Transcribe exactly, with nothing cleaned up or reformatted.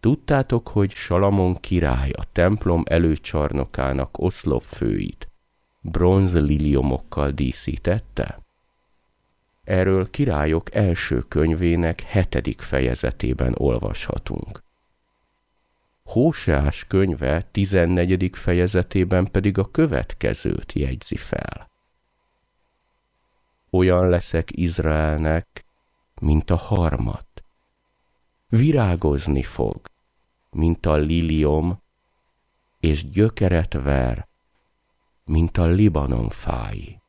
Tudtátok, hogy Salamon király a templom előcsarnokának oszlopfőit bronzliliomokkal díszítette? Erről Királyok első könyvének hetedik fejezetében olvashatunk. Hóseás könyve tizennegyedik fejezetében pedig a következőt jegyzi fel. Olyan leszek Izraelnek, mint a harmat. Virágozni fog, mint a liliom, és gyökeret ver, mint a Libanon fái.